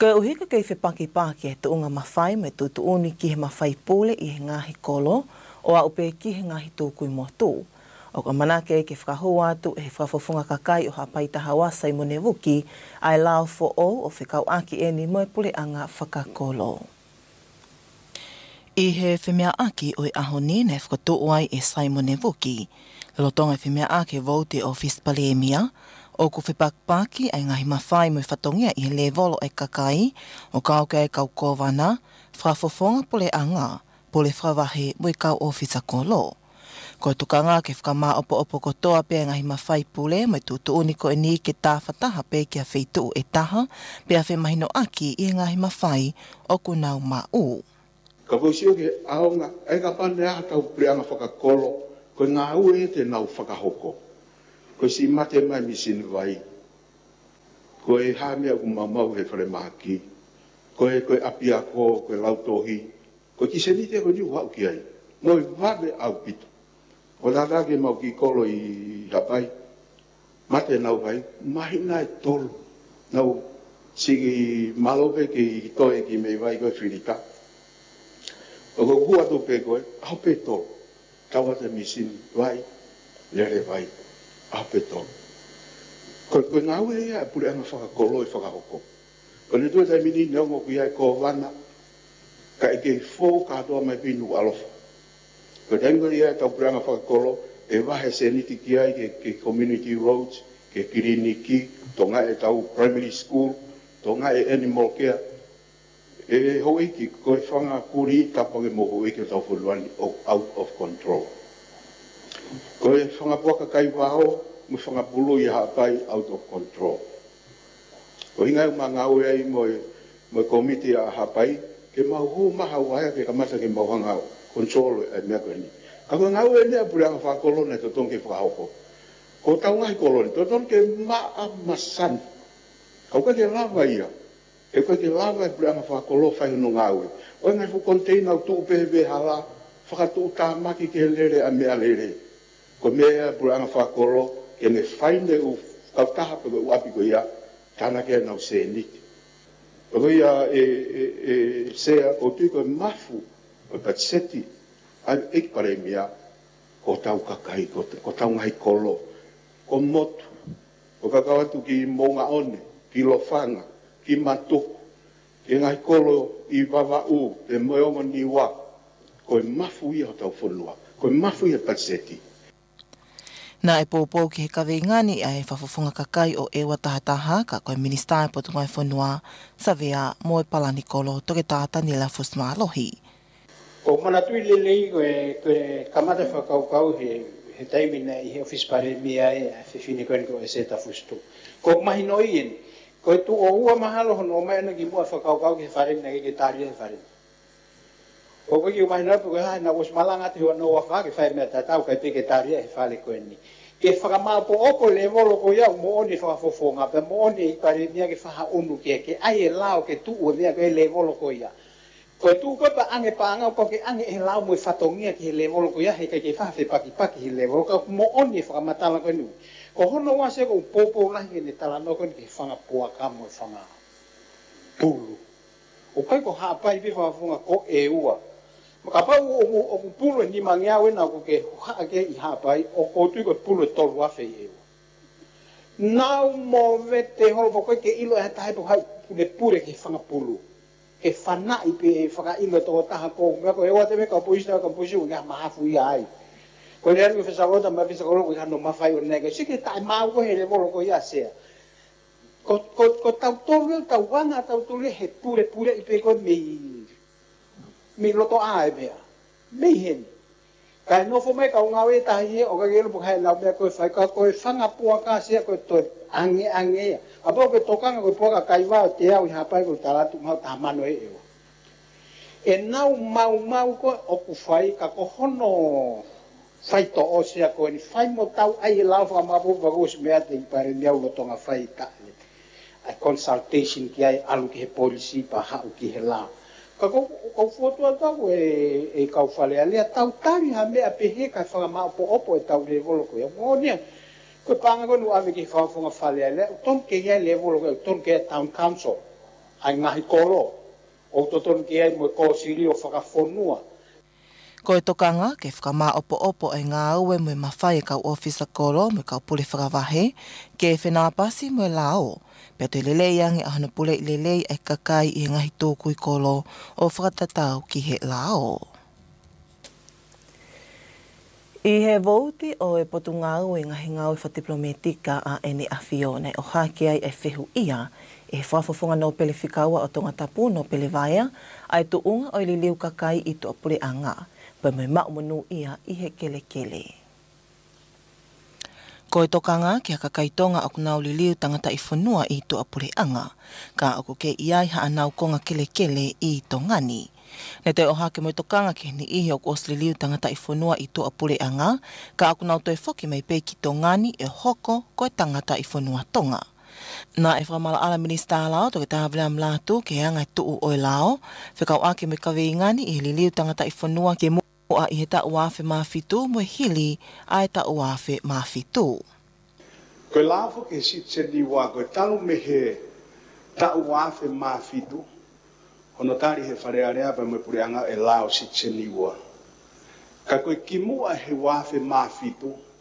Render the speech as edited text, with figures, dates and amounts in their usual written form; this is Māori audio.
Ka uhika kei whepaki pāki e tuunga mawhai me tutuuni ki he mawhai pūle i he ngahi kolo o a upe ki he ngahi tūkui mo tū. O ka manake ke whakahua atu e he whawhawhunga kakai o hapaitaha wasa i mone wuki ai lao fo o whikau aki e ni moe pule anga whakakolo. I he whemea aki o i ahoni ne whakatoa ai e Simone Wuki. Lotonga whemea aki vouti o Fispalемia, o ku whipakpaki ai ngahi mawhai mo i whatongia i he levolo e kakai, o kauke e kau kowana, whafofonga pole anga, pole whawahe mo i kau ofisa kolo. Ko tukanga ke whakama opo kotoa pe ngahi mawhai pule mo i tutuuni ko e ni ke tāwhataha pe kia wheitu e taha, pe a whemahino aki i ngahi mawhai o ku nau mau. Ka whausio ke aonga, e ka pane a tau preanga whakakolo, ko ngā ue te nau whakahoko. Ko si mate mai misini vai. Ko e hāmea ku mamau he whare maki. Ko e api a ko, ko e lautohi. Ko ki se nite ko ni wau ki ai. Mo i vave au pito. O rarage mau ki kolo i hapai. Mate nau vai, mahina e tolu. Nau sigi malope ki toe ki mei vai koe whirika. O ko kua tō pe koe, au pe tō. Tawata misini vai, lere vai, au pe tō. Koe ngā ue ia e pule anga whakakolo i whakahoko. Ko ne tue taimini neongo ki ai ko wana, ka e kei fō kātoa mai pinu alofa. Ko taimini ia e tau pule anga whakakolo, e wahe seniti ki ai ke community roads, ke kiriniki, tonga e tau primary school, tonga e animal care, e hoiki ko e whanga kuri tapange mo hoiki tau whuluani out of control. Ko e whanga puaka kai wao, mo whanga pulu i hapai out of control. Ko hingai ma ngau ei mo komiti a hapai, ke mau hu maha waya ke kamata ke mau hanga control e mea koe ni. Ka ko ngau e nea puri anga whakolone to tonke whakahoko. Ko tau ngai kolone, to tonke maa masan. Kau ka ke lava ia. E koe ke lava e pule anga whakakolo whaino ngāue. O ngai fu container au tuu pehepe hala, whakatuu tāmaki ke lere a mea lere. Ko mea pule anga whakakolo, ke ne whaine u kautaha pe u api ko ia, tāna ke nau se niti. O koe ia sea o tui koe mafu, o patseti, ai ekpare mea, ko tau kakai, ko tau ngai kolo, ko motu, ko kakau atu ki monga one, ki lofanga, ki matuku, ke ngai kolo i wawau, te moeonga ni wa, koe mafu ia o tau whonua, koe mafu ia patseti. Nā e pōpō ki he kawe ngani a he whawhawhunga kakai o ewa tahataha ka koe minister e potungai whanua sa vea mo e palani kolo toke tāta nila fusma alohi. O manatui lelei koe kamata whakaukau he taimina i he office pare mia e whiwhini koe ko e seta fustu. Ko mahi no ien, koe tu o ua mahalo hono o mai ana ki mua whakaukau ki he wharina ke tāria he wharina. Ko koe ki umahi napu koe hai na was malanga te hua noa whake whai mea tatau kai peke tāria he whale koe ni. Ke whakamāpo opo le volo ko iau mo oni whakafofonga, pe mo oni i pare mea ke whaha unu ke ai e lao ke tu ua mea ke le volo ko ia. Koe tu koe pa ange pa anga ko ke ange e lao mo i whatongia ki he le volo ko ia he kai ke whawhi paki he le volo ka mo oni e whakamatala koe nui. Ko hono wase ko upopo nahi ne talano koe ke whangapua ka mo i whanga pulu. O kai ko haapai pi whakafunga ko e ua. Ka pau o pulu ni mangiau na ko ke haake i hapai o ko tu ko pulu tolu afe e. Nau mo vete holo ko ke ilo e tai po hai le pure ke fanga pulu. E fana i pe fanga ilo to taha ko me ko e wa te me ka poista ka poisi o nga mafu i ai. Ko le ri fesa rota ma fesa ko ko no mafai o nega sike tai ma ko he le volo ko ia se. Ko tau tolu tau wanga tau tolu he pure i pe ko mi loto a e mea, mei heni. Kai no fo me ka unga we tahi e o ka gelo pukai lau mea koe whai, ka koe whanga pua ka sea koe toi ange ea. A pao koe tokanga koe pua ka kai wao te au i hapai koe talatu mau taha mano e ewa. E nau mau koe o ku whai, ka ko hono whai to o sea koe ni whai mo tau ai e lau whamapu wagosi mea te i pare miau lotonga whai ka. Ai consultation ki ai alu ki he polisi pa hau ki he lau. Ka ko foto tau e kau fale ale tau tari ha mea pehe ka whanga maapo opo e tau le volo ko ia mo nia ko panga ko nu ave ki whanga fale ale ton ke ia le volo ko ton ke town council ai ngahi kolo o toton ki ai mo ko sili o whakafonua. Ko e tokanga ke whakama opo ai ngā aue mo mawhai e kau ofisa kolo mo kau pule whakawahe ke whenapasi mo lao. Pea te lelei ange ahana pule i lelei ai kakai i ngahi tōku i kolo o whakatatau ki he lao. I he vouti o e potu ngā ue ngahi ngā ue whatiplometika a ene a Fiona o hake ai e whehu ia e whafafonga no pele whikaua o tonga tapu no pele vaia ai tu unga o ili liu kakai i tu apure anga. Pa mai maumanu ia i he kele kele. Ko e tokanga ki a kakaitonga o kunau li liu tangata i whanua i tu apure anga, ka ako ke iai ha anau konga kele kele i tongani. Ne te oha ke mo tokanga ke ni ihi o kos li liu tangata i whanua i tu apure anga, ka ako nau toi whoki mai pe ki tongani e hoko ko e tangata i whanua tonga. Nā e whamala ala minista lao to ke tāwhila mlātu ke anga i tuu o e lao, whekau ake me kawe ingani i li liu tangata i whanua ke a i he tauafe mawhitu mo hili a e tauafe mawhitu. Koe lāwho ke sitseni wā, koe talu me he tauafe mawhitu, hono tari he wharearea pa me pureanga e lao sitseni wā. Ka koe kimua he wafe mawhitu,